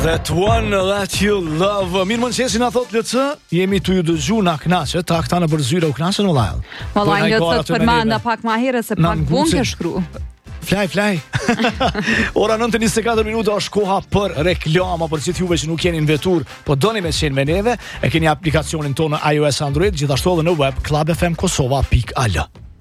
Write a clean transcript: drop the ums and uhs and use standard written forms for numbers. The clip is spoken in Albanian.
That one that you love. Mirë mëngjesi na thot LC, jemi të ju dëgju na knaqe, ta këta në përzyra u knaqen o lajl. Vallaj LC të përmanda pak ma herë se pak bunë ke shkru. Flaj. Ora 9:24 minuta është koha për reklama për gjithë juve që nuk jeni në vetur, po doni me qenë me neve, e keni aplikacionin tonë iOS Android, gjithashtu edhe në web clubfmkosova.al.